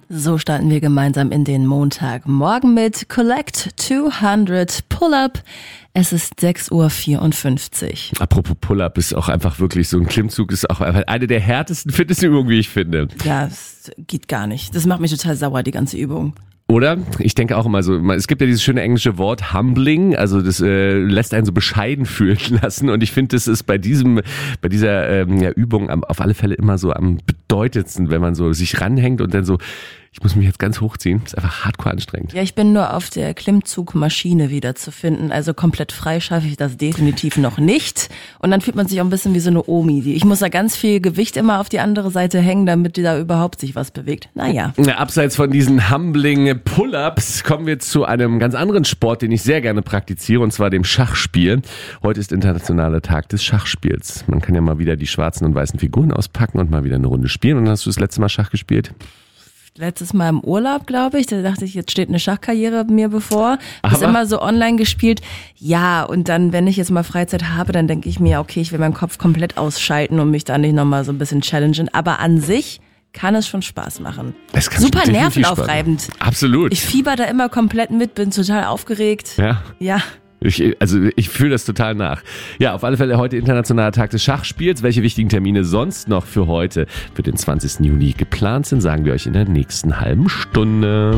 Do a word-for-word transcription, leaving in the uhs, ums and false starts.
So starten wir gemeinsam in den Montagmorgen mit Collect zweihundert Pull-Up. Es ist sechs Uhr vierundfünfzig. Apropos Pull-Up, ist auch einfach wirklich so ein Klimmzug, ist auch einfach eine der härtesten Fitnessübungen, wie ich finde. Ja, das geht gar nicht. Das macht mich total sauer, die ganze Übung. Oder? Ich denke auch immer so, es gibt ja dieses schöne englische Wort humbling, also das äh, lässt einen so bescheiden fühlen lassen und ich finde, das ist bei diesem, bei dieser ähm, ja, Übung am, auf alle Fälle immer so am bedeutendsten, wenn man so sich ranhängt und dann so, ich muss mich jetzt ganz hochziehen, ist einfach hardcore anstrengend. Ja, ich bin nur auf der Klimmzugmaschine wieder zu finden, also komplett frei schaffe ich das definitiv noch nicht und dann fühlt man sich auch ein bisschen wie so eine Omi. Ich muss da ganz viel Gewicht immer auf die andere Seite hängen, damit da überhaupt sich was bewegt. Naja. Ja, abseits von diesen humbling Pull-Ups kommen wir zu einem ganz anderen Sport, den ich sehr gerne praktiziere, und zwar dem Schachspiel. Heute ist internationaler Tag des Schachspiels. Man kann ja mal wieder die schwarzen und weißen Figuren auspacken und mal wieder eine Runde spielen. Und hast du das letzte Mal Schach gespielt? Letztes Mal im Urlaub, glaube ich, da dachte ich, jetzt steht eine Schachkarriere mir bevor. Das ist Aber immer so online gespielt. Ja, und dann, wenn ich jetzt mal Freizeit habe, dann denke ich mir, okay, ich will meinen Kopf komplett ausschalten und mich da nicht nochmal so ein bisschen challengen. Aber an sich kann es schon Spaß machen. Es kann Super schon definitiv nervenaufreibend. Spaß machen. Absolut. Ich fieber da immer komplett mit, bin total aufgeregt. Ja. Ja. Ich, also ich fühle das total nach. Ja, auf alle Fälle heute internationaler Tag des Schachspiels. Welche wichtigen Termine sonst noch für heute, für den zwanzigsten Juni geplant sind, sagen wir euch in der nächsten halben Stunde.